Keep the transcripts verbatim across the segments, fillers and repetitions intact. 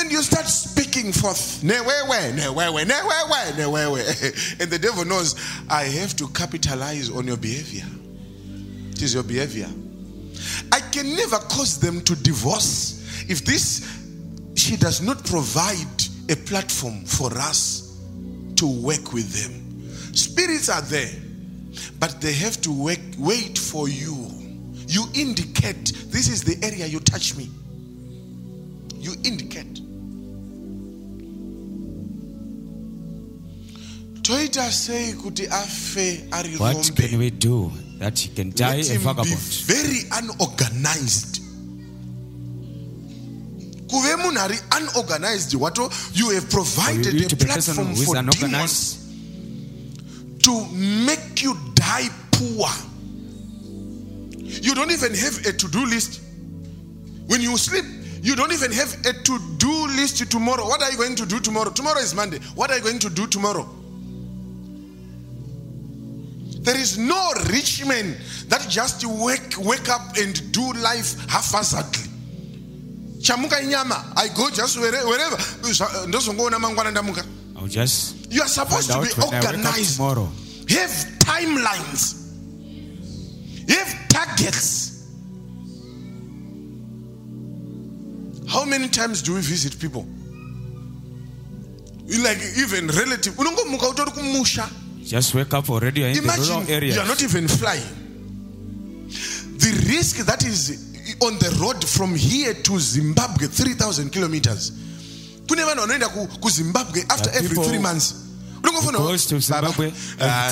And you start speaking forth. And the devil knows, I have to capitalize on your behavior. It is your behavior. I can never cause them to divorce if this, she does not provide a platform for us to work with them. Spirits are there, but they have to work, wait for you. You indicate, this is the area you touch me. You indicate. What can we do that he can die Let a him vagabond? be very unorganized. Kuve munhu ari unorganized, wato you have provided You a to be a person platform who is for unorganized. demons to make you die poor. You don't even have a to-do list. When you sleep, you don't even have a to-do list tomorrow. What are you going to do tomorrow? Tomorrow is Monday. What are you going to do tomorrow? There is no rich man that just wake, wake up and do life haphazardly. Chamuka inyama, I go just wherever. wherever. I'll just You are supposed to be organized. Tomorrow. Have timelines. Have targets. How many times do we visit people? Like even relative. Just wake up already. You're in Imagine the rural area. you are not even flying. The risk that is on the road from here to Zimbabwe, three thousand kilometers. Zimbabwe after every three months. Goes to Zimbabwe. I'm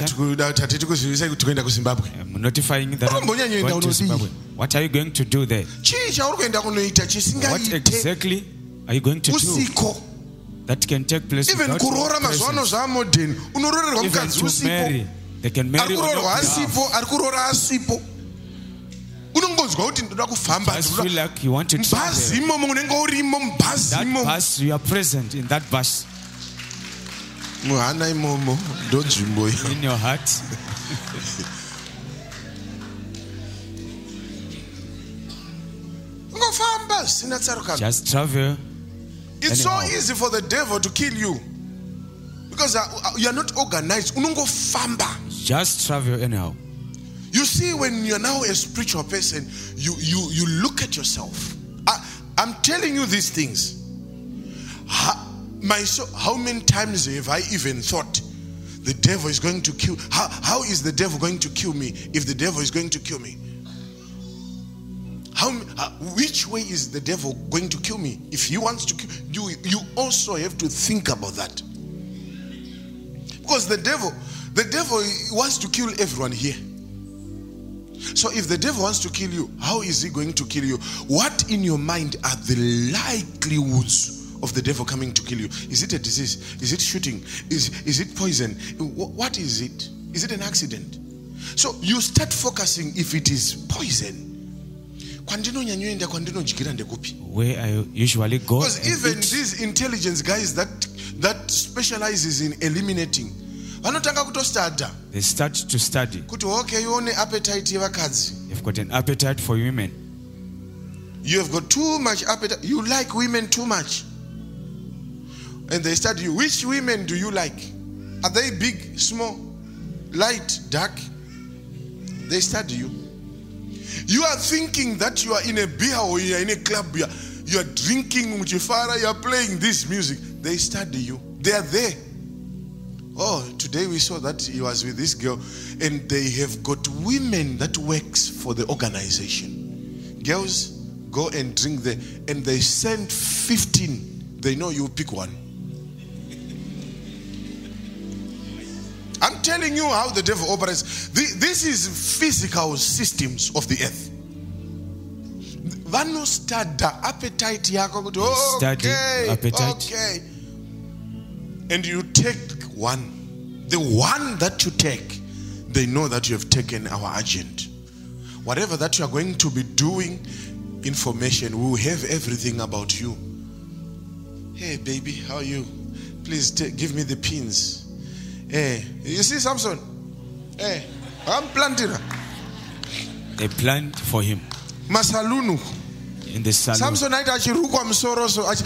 notifying that I'm going to Zimbabwe. What are you going to do there? What exactly are you going to do that can take place? Even kurora mazuano za modern unororerwa mukadzi usipo. They can marry on your asipo arikurora asipo. Unongonzwa kuti ndoda kufamba. I feel like you want to travel. Mbazimo munenge urimo mbazimo. That bus, you are present in that bus. Muhana imomo ndonzvimbo iyo. In your heart. Ngofamba sina tsaruka. Just travel. It's anyhow. so easy for the devil to kill you because you are not organized. Unongofamba. Just travel anyhow. You see, when you're now a spiritual person, you you you look at yourself. I, I'm telling you these things. How, my so, how many times have I even thought the devil is going to kill? How how is the devil going to kill me if the devil is going to kill me? How, uh, which way is the devil going to kill me? If he wants to kill you, you also have to think about that. Because the devil, the devil wants to kill everyone here. So if the devil wants to kill you, how is he going to kill you? What in your mind are the likelihoods of the devil coming to kill you? Is it a disease? Is it shooting? Is, is it poison? What is it? Is it an accident? So you start focusing if it is poison. Where I usually go. Because even eat. these intelligence guys that that specializes in eliminating, they start to study. Okay, you only appetite. You've got an appetite for women. You have got too much appetite. You like women too much. And they study you. Which women do you like? Are they big, small, light, dark? They study you. You are thinking that you are in a beer or you are in a club. You are, you are drinking Muchifara. You are playing this music. They study you. They are there. Oh, today we saw that he was with this girl, and they have got women that works for the organization. Girls go and drink there, and they send fifteen. They know you pick one. I'm telling you how the devil operates. This is physical systems of the earth. Vano stada appetite yako. Okay, appetite. okay. And you take one. The one that you take, they know that you have taken our agent. Whatever that you are going to be doing, information, we will have everything about you. Hey baby, how are you? Please take, give me the pins. Hey, you see Samson? Hey, I'm planting. They planned for him. Masalunu. In the salon. Samson night achirukwa msoro so